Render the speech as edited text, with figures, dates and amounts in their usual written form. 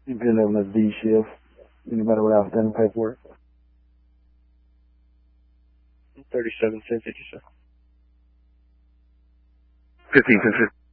You've been on the D shift. Anybody with outstanding paperwork? 37 cents, did you say? 15 cents.